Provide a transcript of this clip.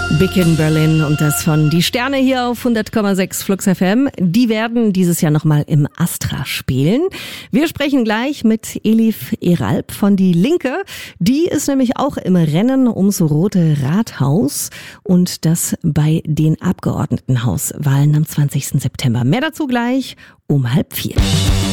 Big in Berlin und das von Die Sterne hier auf 100,6 Flux FM. Die werden dieses Jahr nochmal im Astra spielen. Wir sprechen gleich mit Elif Eralp von Die Linke. Die ist nämlich auch im Rennen ums Rote Rathaus und das bei den Abgeordnetenhauswahlen am 20. September. Mehr dazu gleich um 3:30.